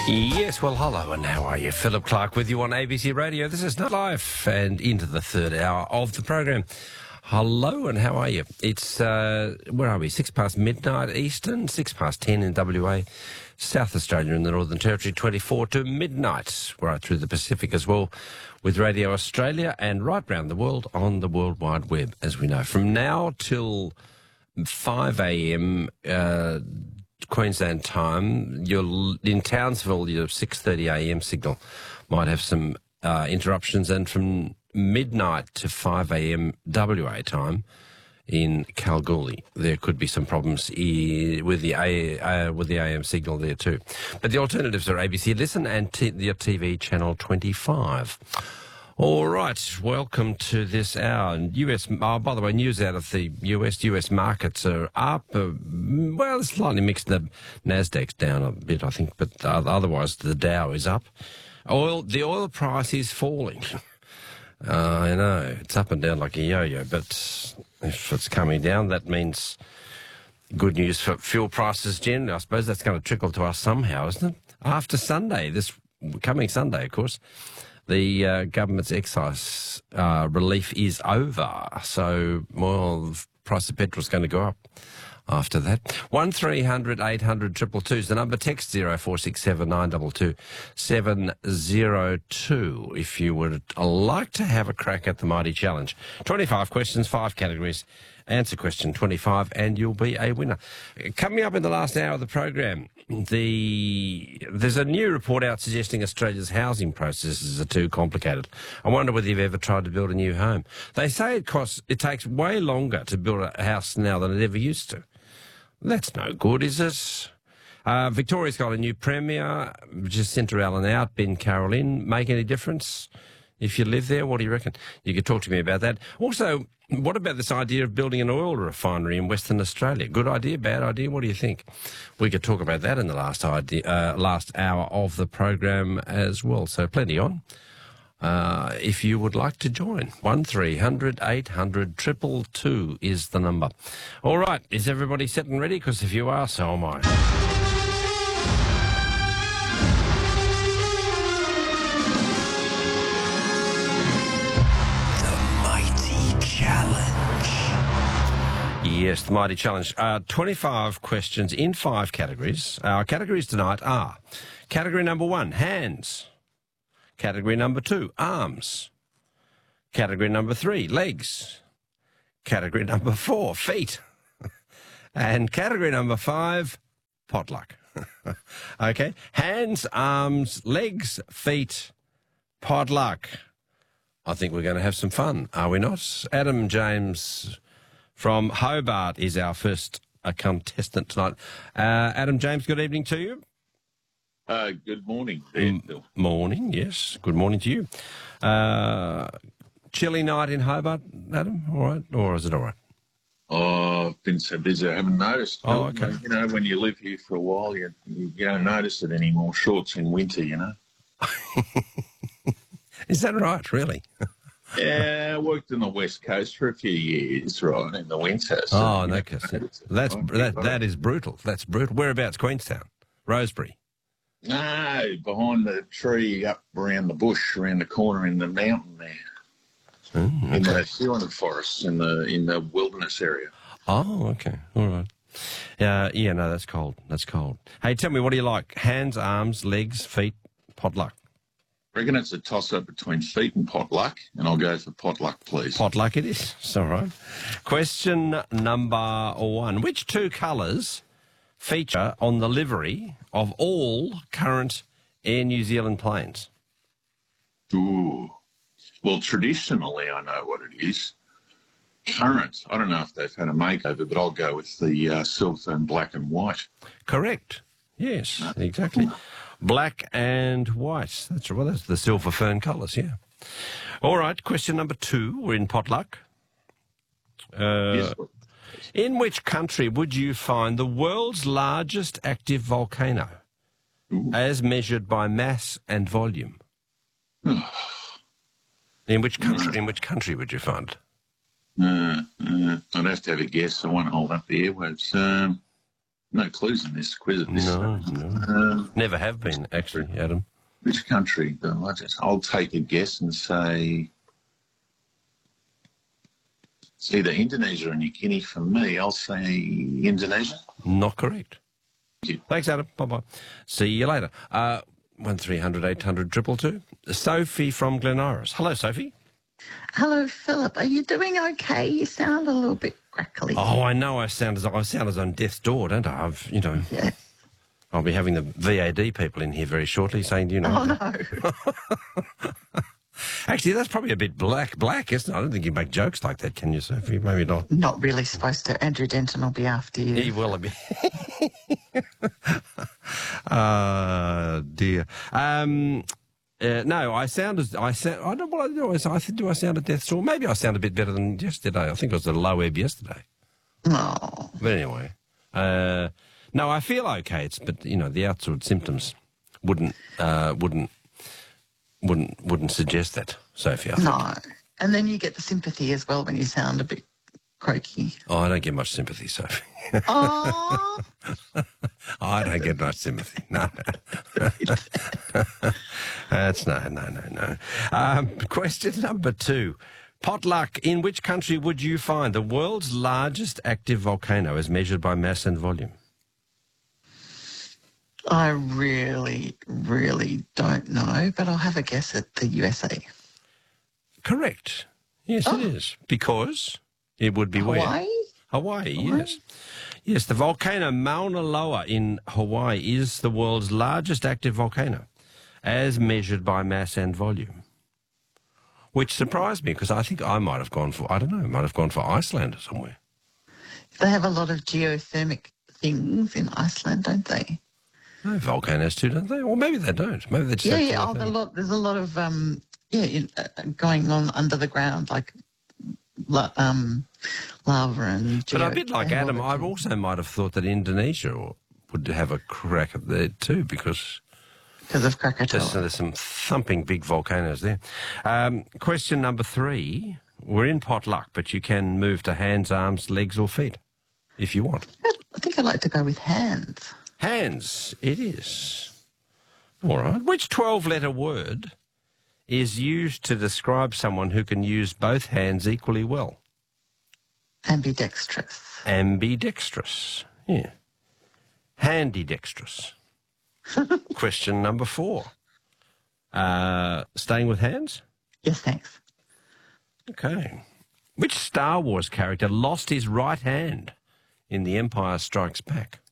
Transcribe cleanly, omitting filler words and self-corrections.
Yes, well, hello, and how are you? Philip Clark with you on ABC Radio. This is Night Life, and into the third hour of the program. Hello, and how are you? It's, where are we? 6 past midnight Eastern, 6 past 10 in WA, South Australia and the Northern Territory, 24 to midnight, right through the Pacific as well, with Radio Australia and right round the world on the World Wide Web, as we know. From now till 5 a.m., Queensland time, in Townsville, your 6:30 a.m. signal might have some interruptions, and from midnight to 5 a.m. WA time in Kalgoorlie, there could be some problems with the AM signal there too. But the alternatives are ABC Listen and your TV channel 25. All right, welcome to this hour. By the way, news out of the US markets are up. Well, it's slightly mixed. The Nasdaq's down a bit, I think, but otherwise the Dow is up. The oil price is falling. I know, it's up and down like a yo-yo, but if it's coming down, that means good news for fuel prices generally. I suppose that's going to trickle to us somehow, isn't it? After Sunday, this coming Sunday, of course, the government's excise relief is over. So, well, the price of petrol is going to go up after that. 1300 800 222 is the number. Text 0467 922 702 if you would like to have a crack at the Mighty Challenge. 25 questions, 5 categories. Answer question 25 and you'll be a winner. Coming up in the last hour of the program, there's a new report out suggesting Australia's housing processes are too complicated. I wonder whether you've ever tried to build a new home. They say it takes way longer to build a house now than it ever used to. That's no good, is it? Victoria's got a new premier, Jacinta Allen out, Ben Carroll in. Make any difference if you live there? What do you reckon? You could talk to me about that. Also, what about this idea of building an oil refinery in Western Australia? Good idea, bad idea? What do you think? We could talk about that in the last hour of the program as well. So plenty on. If you would like to join, 1300 800 222 is the number. All right, is everybody set and ready? Because if you are, so am I. Yes, the Mighty Challenge. 25 questions in 5 categories. Our categories tonight are category number 1, hands. Category number 2, arms. Category number 3, legs. Category number 4, feet. And category number 5, potluck. Okay, hands, arms, legs, feet, potluck. I think we're going to have some fun, are we not? Adam James from Hobart is our first contestant tonight. Adam James, good evening to you. Good morning, Bill. Morning, yes. Good morning to you. Chilly night in Hobart, Adam, all right? Or is it all right? Oh, I've been so busy I haven't noticed. Oh, okay. You know, when you live here for a while, you don't notice it anymore. Shorts in winter, you know. Is that right, really? Yeah, I worked on the West Coast for a few years, right, in the winter. So, oh, no, that is brutal. That's brutal. Whereabouts, Queenstown? Rosebery? No, behind the tree up around the bush, around the corner in the mountain there. Okay. In the Huron Forest, in the wilderness area. Oh, okay. All right. Yeah, no, that's cold. That's cold. Hey, tell me, what do you like? Hands, arms, legs, feet, potluck? I reckon it's a toss-up between feet and potluck, and I'll go for potluck, please. Potluck it is. It's all right. Question number 1. Which 2 colours feature on the livery of all current Air New Zealand planes? Ooh. Well, traditionally, I know what it is. Current. I don't know if they've had a makeover, but I'll go with the silver and black and white. Correct. Yes, exactly. Black and white. That's right. Well, that's the silver fern colours, yeah. All right, question number 2. We're in potluck. Yes. In which country would you find the world's largest active volcano, as measured by mass and volume? In which country would you find it? I'd have to have a guess. I won't hold up the airwaves. No clues in this quiz. No. Never have been, actually, Adam. Which country? I'll take a guess and say it's either Indonesia or New Guinea for me. I'll say Indonesia. Not correct. Thank you. Thanks, Adam. Bye-bye. See you later. 1300 800 222. Sophie from Glen Iris. Hello, Sophie. Hello, Philip. Are you doing okay? You sound a little bit crackly. Oh, I know I sound as on death's door, don't I? Yes. I'll be having the VAD people in here very shortly saying, Oh, no. Actually, that's probably a bit black, isn't it? I don't think you make jokes like that, can you, Sophie? Maybe not. Not really supposed to. Andrew Denton will be after you. He will be. Dear. No, I sound. I don't know what I do. Do I sound at death's door? Maybe I sound a bit better than yesterday. I think it was a low ebb yesterday. Oh. But anyway, no, I feel okay. But the outside symptoms wouldn't suggest that, Sophie. I think. No. And then you get the sympathy as well when you sound a bit croaky. Oh, I don't get much sympathy, Sophie. Oh. I don't get much sympathy. No. That's no. Question number 2. Potluck. In which country would you find the world's largest active volcano as measured by mass and volume? I really, really don't know, but I'll have a guess at the USA. Correct. Yes, it is. Because it would be Hawaii? where? Hawaii, yes. Yes, the volcano Mauna Loa in Hawaii is the world's largest active volcano, as measured by mass and volume. Which surprised me, because I think I might have gone for Iceland or somewhere. They have a lot of geothermic things in Iceland, don't they? No, volcanoes too, don't they? Or maybe they don't. Maybe they just have Yeah. geothermal. There's a lot of going on under the ground, like lava and. But a bit like Adam, I also might have thought that Indonesia would have a crack at there too, because of Krakatoa. there's some thumping big volcanoes there. Question number 3. We're in potluck, but you can move to hands, arms, legs, or feet if you want. I think I'd like to go with hands. Hands, it is. All right. Which 12-letter word is used to describe someone who can use both hands equally well? Ambidextrous. Ambidextrous. Yeah. Handydextrous. Question number 4. Staying with hands? Yes, thanks. Okay. Which Star Wars character lost his right hand in The Empire Strikes Back?